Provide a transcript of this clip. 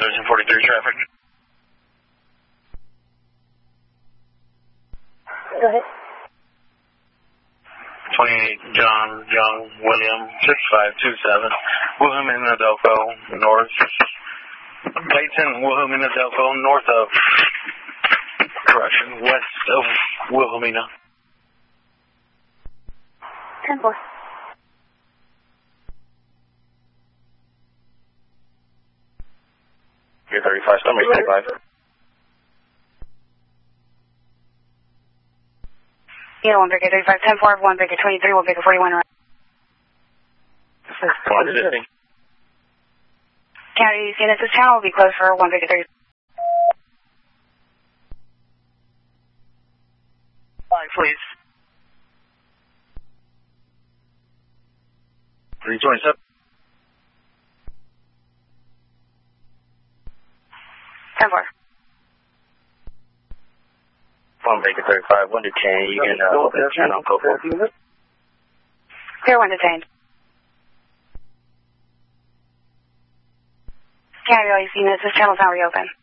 Division 43 traffic. Go ahead. 28 John Young William 6527 Wilhelmina Delco north. Clayton Wilhelmina Delco north of, correction, west of Wilhelmina. 10-4. You're 35, stomach 25. Yeah, 1 Baker 35, 10-4, 1 Baker 23, 1 Baker 41. Right. County units, this channel will be closed for 1 Baker 30. 5, please. 327. 10-4. 1 Baker 35, 1 detained. You can open the channel, go for it. Clear 1 detained. County all units, this channel is now reopened.